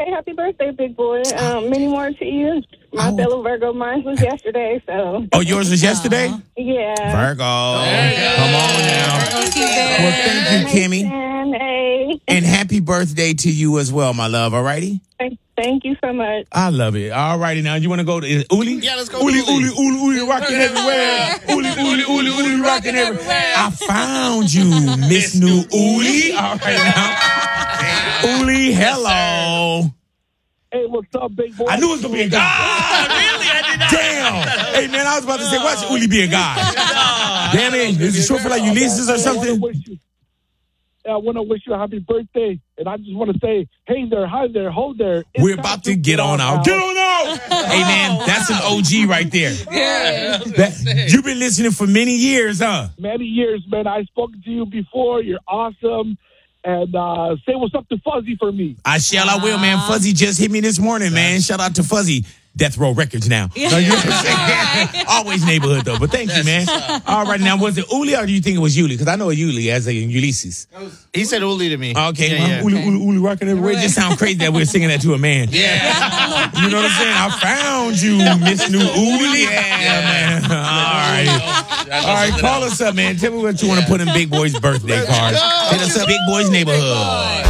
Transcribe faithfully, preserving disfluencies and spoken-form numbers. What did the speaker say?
say happy birthday, big boy. Um, many more to you. My Oh. fellow Virgo, mine was yesterday, so. Oh, yours was yesterday? Yeah. Virgo. Come on now. Well, thank you, Kimmy. And, hey, And happy birthday to you as well, my love. All righty? thank, thank you so much. I love it. All righty now. You want to go to is it Uli? Yeah, let's go Uli, to Uli. Uli, Uli, Uli, rocking everywhere. Uli, Uli, Uli, Uli, rocking everywhere. I found you, Miss New Uli. All right now. Uli, hello. Hey, what's up, big boy? I knew it was going to be a guy. Ah, really? I did not. Damn. Hey, man, I was about to say, watch Uli be a guy. Damn it. Is it short for like Ulysses or something? I want to wish you a happy birthday, and I just want to say, hey there, hi there, ho there. It's We're time about to get on out. now. Get on out! Hey, man, that's an O G right there. Yeah. That, you've been listening for many years, huh? Many years, man. I've spoken to you before. You're awesome. And uh, say what's up to Fuzzy for me. I shall, I will, man. Fuzzy just hit me this morning, man. Shout out to Fuzzy. Death Row Records now. No, you know what I'm saying? Always neighborhood, though. But thank you, man. All right, now, was it Uli or do you think it was Yuli? Because I know a Yuli as a Ulysses. He said Uli to me. Okay, Yeah, well, yeah. Uli, Uli, Uli, rocking everywhere. It just sounds crazy that we're singing that to a man. Yeah. You know what I'm saying? I found you, Miss New Uli. Yeah, man. All right. All right, call us up, man. Tell me what you want to put in Big Boy's birthday card. Hit us up, Big Boy's Neighborhood.